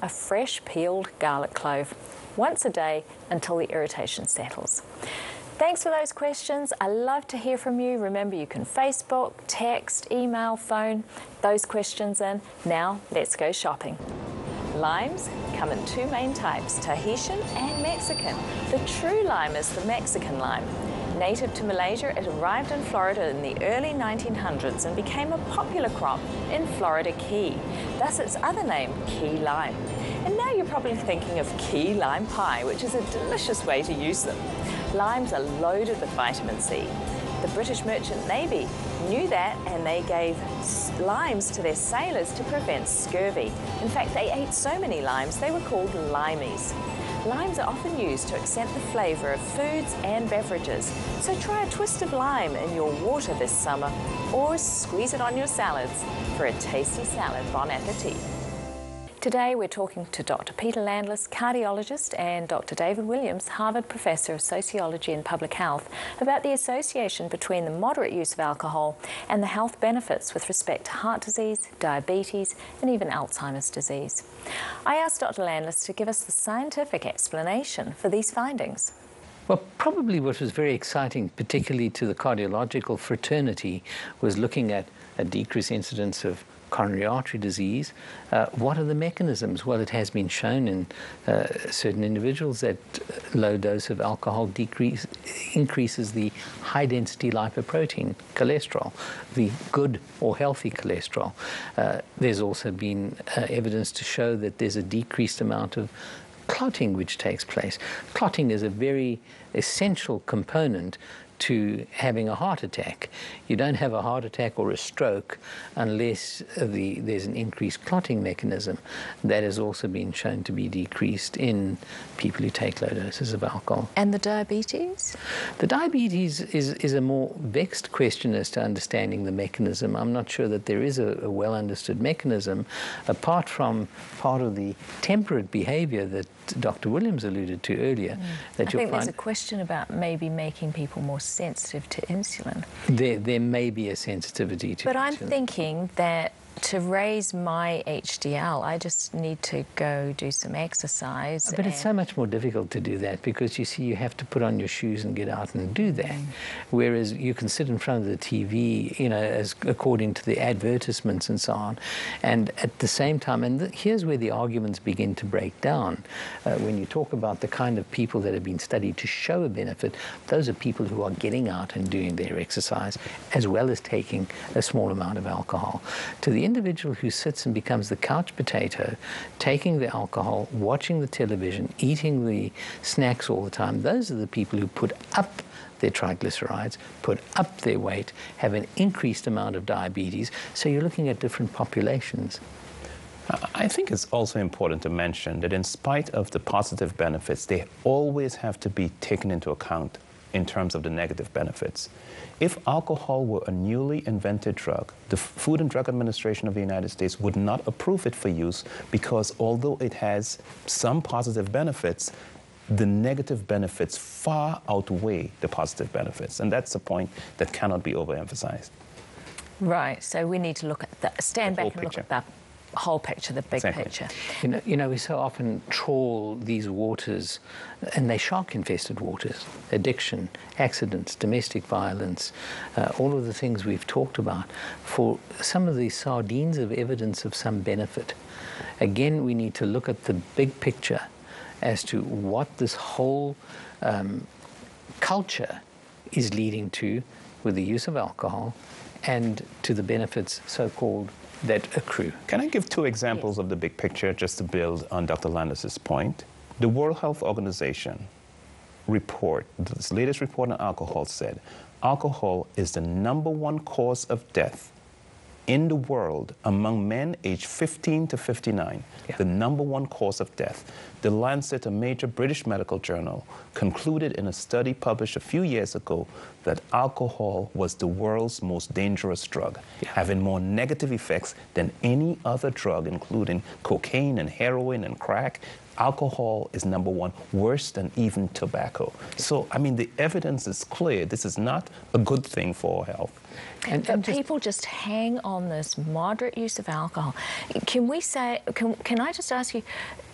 a fresh peeled garlic clove once a day until the irritation settles. Thanks for those questions. I love to hear from you. Remember, you can Facebook, text, email, phone those questions in. Now, let's go shopping. Limes come in two main types, Tahitian and Mexican. The true lime is the Mexican lime. Native to Malaysia, it arrived in Florida in the early 1900s and became a popular crop in Florida Key. Thus its other name, key lime. And now you're probably thinking of key lime pie, which is a delicious way to use them. Limes are loaded with vitamin C. The British Merchant Navy knew that, and they gave limes to their sailors to prevent scurvy. In fact, they ate so many limes, they were called limeys. Limes are often used to accent the flavour of foods and beverages. So try a twist of lime in your water this summer, or squeeze it on your salads for a tasty salad. Bon appetit. Today we're talking to Dr. Peter Landless, cardiologist, and Dr. David Williams, Harvard Professor of Sociology and Public Health, about the association between the moderate use of alcohol and the health benefits with respect to heart disease, diabetes, and even Alzheimer's disease. I asked Dr. Landless to give us the scientific explanation for these findings. Well, probably what was very exciting, particularly to the cardiological fraternity, was looking at a decreased incidence of coronary artery disease. What are the mechanisms? Well, it has been shown in certain individuals that low dose of alcohol increases the high-density lipoprotein, cholesterol, the good or healthy cholesterol. There's also been evidence to show that there's a decreased amount of clotting which takes place. Clotting is a very essential component to having a heart attack. You don't have a heart attack or a stroke unless there's an increased clotting mechanism. That has also been shown to be decreased in people who take low doses of alcohol. And the diabetes? The diabetes is a more vexed question as to understanding the mechanism. I'm not sure that there is a well understood mechanism, apart from part of the temperate behavior that Dr. Williams alluded to earlier. I think there's a question about maybe making people more sensitive to insulin. There may be a sensitivity to insulin. But I'm thinking that to raise my HDL, I just need to go do some exercise. But it's so much more difficult to do that because, you see, you have to put on your shoes and get out and do that. Whereas you can sit in front of the TV, you know, according to the advertisements and so on. And at the same time, and here's where the arguments begin to break down. When you talk about the kind of people that have been studied to show a benefit, those are people who are getting out and doing their exercise, as well as taking a small amount of alcohol. To the individual who sits and becomes the couch potato, taking the alcohol, watching the television, eating the snacks all the time, those are the people who put up their triglycerides, put up their weight, have an increased amount of diabetes. So you're looking at different populations. I think it's also important to mention that in spite of the positive benefits, they always have to be taken into account in terms of the negative benefits. If alcohol were a newly invented drug, the Food and Drug Administration of the United States would not approve it for use because although it has some positive benefits, the negative benefits far outweigh the positive benefits. And that's a point that cannot be overemphasized. Right, so we need to look at that, stand back and look at that whole picture, the big picture. You know, we so often trawl these waters, and they're shark-infested waters. Addiction, accidents, domestic violence, all of the things we've talked about. For some of these sardines of evidence of some benefit, again, we need to look at the big picture as to what this whole culture is leading to with the use of alcohol and to the benefits, so-called, that accrue. Can I give two examples of the big picture just to build on Dr. Landless's point? The World Health Organization report, this latest report on alcohol said, alcohol is the #1 cause of death in the world among men aged 15 to 59, the #1 cause of death. The Lancet, a major British medical journal, concluded in a study published a few years ago that alcohol was the world's most dangerous drug, having more negative effects than any other drug, including cocaine and heroin and crack. Alcohol is #1, worse than even tobacco. So, I mean, the evidence is clear. This is not a good thing for our health. And But just- people just hang on this moderate use of alcohol. Can we say, can I just ask you,